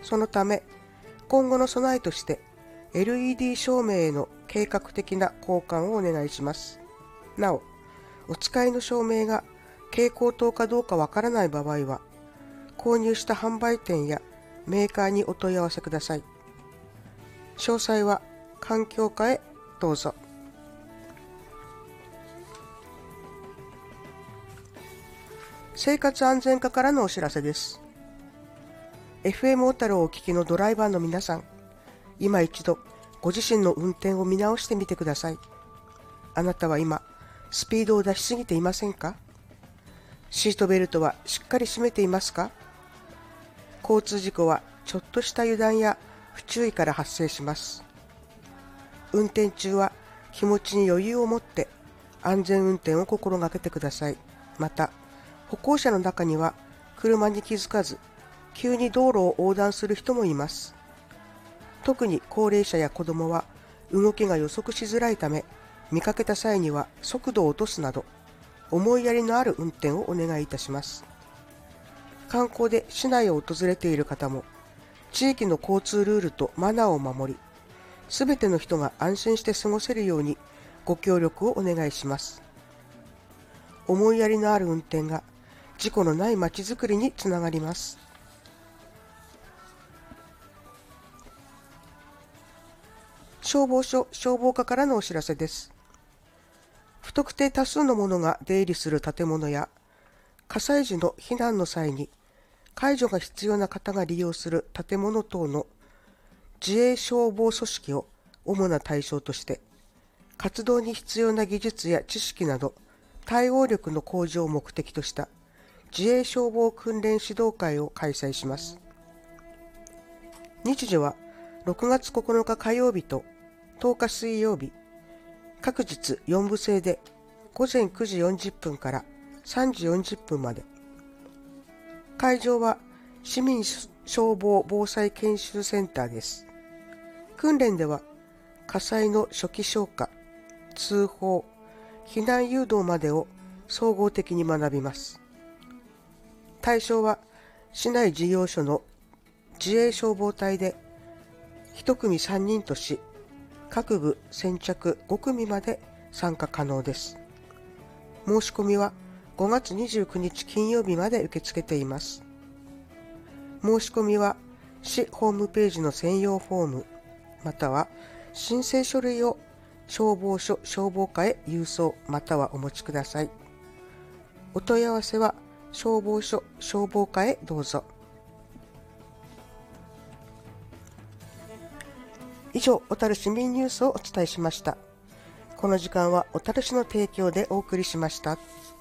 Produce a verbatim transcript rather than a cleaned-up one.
そのため、今後の備えとして エルイーディー 照明への計画的な交換をお願いします。なお、お使いの照明が蛍光灯かどうかわからない場合は、購入した販売店やメーカーにお問い合わせください。詳細は環境課へどうぞ。生活安全課からのお知らせです。エフエム 小樽をお聞きのドライバーの皆さん、今一度ご自身の運転を見直してみてください。あなたは今、スピードを出しすぎていませんか？シートベルトはしっかり締めていますか？交通事故はちょっとした油断や不注意から発生します。運転中は気持ちに余裕を持って安全運転を心がけてください。また、歩行者の中には車に気づかず急に道路を横断する人もいます。特に高齢者や子供は動きが予測しづらいため、見かけた際には速度を落とすなど思いやりのある運転をお願いいたします。観光で市内を訪れている方も地域の交通ルールとマナーを守り、すべての人が安心して過ごせるようにご協力をお願いします。思いやりのある運転が事故のないまちづくりにつながります。消防署消防課からのお知らせです。不特定多数の者が出入りする建物や火災時の避難の際に介助が必要な方が利用する建物等の自衛消防組織を主な対象として、活動に必要な技術や知識など対応力の向上を目的とした自衛消防訓練指導会を開催します。日時はろくがつここのか火曜日ととおか水曜日、各日よんぶ制でごぜんくじよんじゅっぷんからさんじよんじゅっぷんまで。会場は市民消防防災研修センターです。訓練では火災の初期消火、通報、避難誘導までを総合的に学びます。対象は市内事業所の自衛消防隊でいち組さんにんとし、各部先着ご組まで参加可能です。申し込みはごがつにじゅうくにち金曜日まで受け付けています。申し込みは市ホームページの専用フォーム、または申請書類を消防署消防課へ郵送またはお持ちください。お問い合わせは消防署消防課へどうぞ。以上、小樽市民ニュースをお伝えしました。この時間は小樽市の提供でお送りしました。